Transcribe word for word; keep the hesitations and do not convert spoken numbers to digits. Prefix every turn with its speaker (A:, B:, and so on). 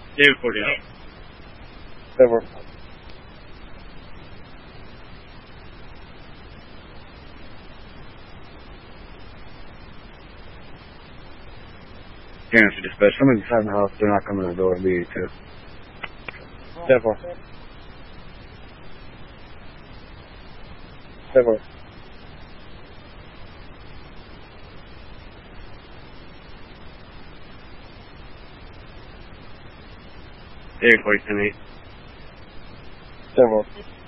A: David forty-eight.
B: Over.
C: Parents are dispatched. Somebody's inside the house. They're not coming to the door. B two.
B: Over. Over.
A: David forty-seven eight.
B: Over.